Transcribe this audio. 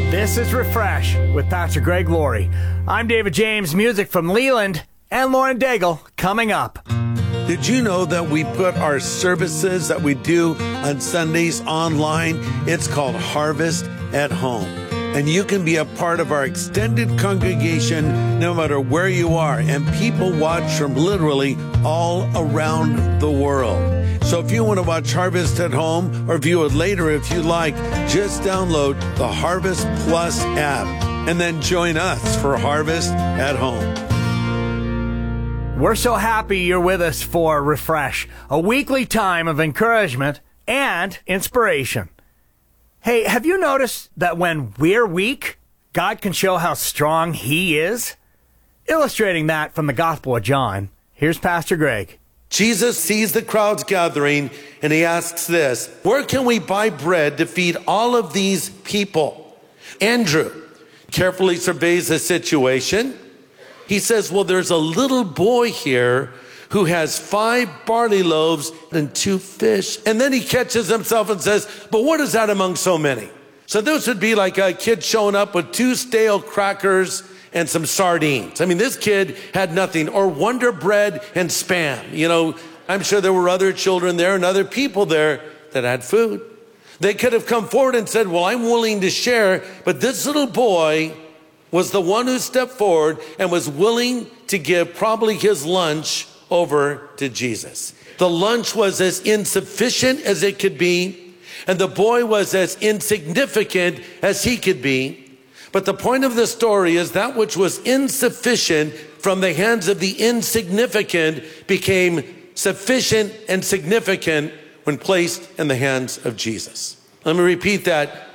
This is Refresh with Pastor Greg Laurie. I'm David James, music from Leland, and Lauren Daigle coming up. Did you know that we put our services that we do on Sundays online? It's called Harvest at Home. And you can be a part of our extended congregation no matter where you are. And people watch from literally all around the world. So if you want to watch Harvest at Home or view it later if you like, just download the Harvest Plus app and then join us for Harvest at Home. We're so happy you're with us for Refresh, a weekly time of encouragement and inspiration. Hey, have you noticed that when we're weak, God can show how strong He is? Illustrating that from the Gospel of John, here's Pastor Greg. Jesus sees the crowds gathering and He asks this, where can we buy bread to feed all of these people? Andrew carefully surveys the situation. He says, well, there's a little boy here who has 5 barley loaves and 2 fish. And then he catches himself and says, but what is that among so many? So this would be like a kid showing up with 2 stale crackers and some sardines. I mean, this kid had nothing, or Wonder Bread and Spam. You know, I'm sure there were other children there and other people there that had food. They could have come forward and said, well, I'm willing to share, but this little boy was the one who stepped forward and was willing to give probably his lunch over to Jesus. The lunch was as insufficient as it could be, and the boy was as insignificant as he could be. But the point of the story is that which was insufficient from the hands of the insignificant became sufficient and significant when placed in the hands of Jesus. Let me repeat that.